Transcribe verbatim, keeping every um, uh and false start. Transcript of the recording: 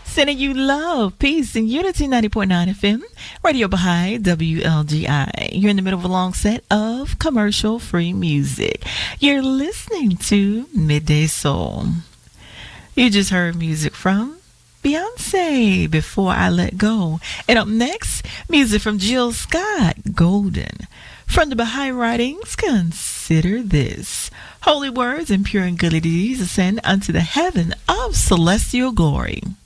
Sending you love, peace, and unity. ninety point nine F M, Radio Baha'i, W L G I. You're in the middle of a long set of commercial-free music. You're listening to Midday Soul. You just heard music from Beyonce, Before I Let Go. And up next, music from Jill Scott, Golden. From the Baha'i writings, consider this. Holy words and pure and goodly deeds ascend unto the heaven of celestial glory.